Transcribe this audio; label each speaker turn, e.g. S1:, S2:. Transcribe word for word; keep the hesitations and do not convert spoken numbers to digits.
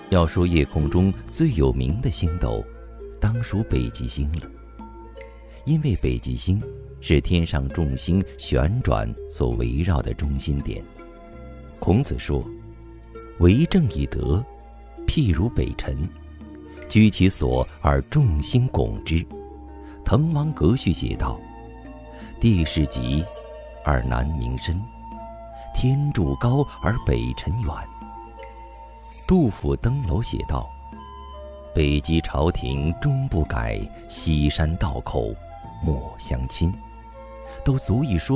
S1: 要说夜空中最有名的星斗，当属北极星了。因为北极星是天上众星旋转所围绕的中心点。孔子说：“为政以德，譬如北辰，居其所而众星拱之。”滕王阁序写道：“地势极而南溟深，天柱高而北辰远。”杜甫登楼写道：“北极朝廷终不改，西山道口莫相侵。”都足以说